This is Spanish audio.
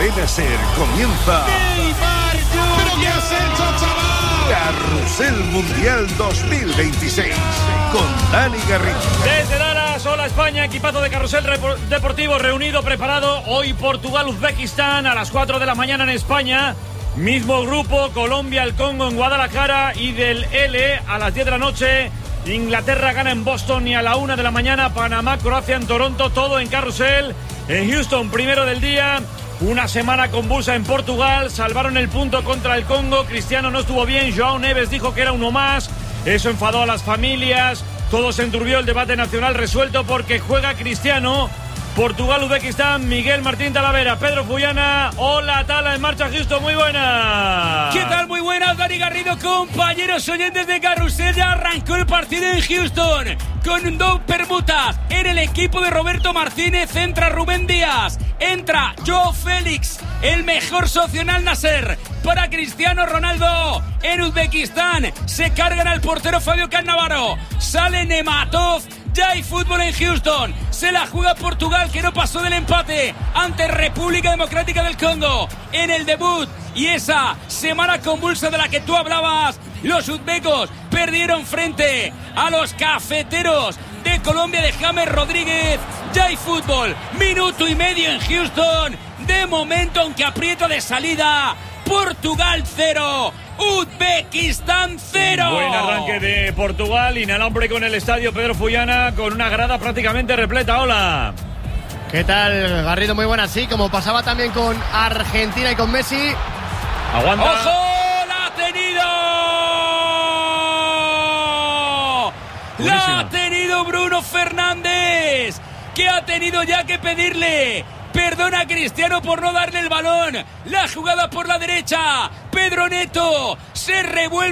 Cadena SER comienza. ¡Neymar! ¿Pero qué has hecho, chaval? Carrusel Mundial 2026 con Dani Garrido. Desde Dallas, hola España, equipazo de Carrusel Deportivo reunido, preparado. Hoy Portugal-Uzbekistán a las 4 de la mañana en España. Mismo grupo, Colombia, el Congo en Guadalajara, y del L a las 10 de la noche. Inglaterra gana en Boston y a la 1 de la mañana Panamá, Croacia en Toronto, todo en Carrusel. En Houston, primero del día. Una semana convulsa en Portugal, salvaron el punto contra el Congo. Cristiano no estuvo bien, João Neves dijo que era uno más. Eso enfadó a las familias, todo se enturbió, el debate nacional resuelto porque juega Cristiano. Portugal, Uzbekistán, Miguel Martín Talavera, Pedro Fuyana. Hola, Tala, en marcha Houston, muy buena. ¿Qué tal? Muy buenas, Dani Garrido, compañeros oyentes de Carrusel. Ya arrancó el partido en Houston con dos permutas. En el equipo de Roberto Martínez entra Rubén Díaz, entra Joao Félix, el mejor socio en Al Nassr para Cristiano Ronaldo. En Uzbekistán se cargan al portero Fabio Cannavaro, sale Nematov. Ya hay fútbol en Houston. Se la juega Portugal, que no pasó del empate ante República Democrática del Congo en el debut. Y esa semana convulsa de la que tú hablabas, los uzbecos perdieron frente a los cafeteros de Colombia de James Rodríguez. Ya hay fútbol, minuto y medio en Houston. De momento, aunque aprieta de salida, Portugal 0, Uzbekistán 0. Buen arranque de Portugal, inalambre con el estadio Pedro Fuyana, con una grada prácticamente repleta. Hola. ¿Qué tal, Garrido? Muy buena, sí, como pasaba también con Argentina y con Messi. Aguanta. ¡Ojo! ¡La ha tenido! ¡La ha tenido Bruno Fernández! Que ha tenido ya que pedirle perdona a Cristiano por no darle el balón. La jugada por la derecha. Pedro Neto se revuelve.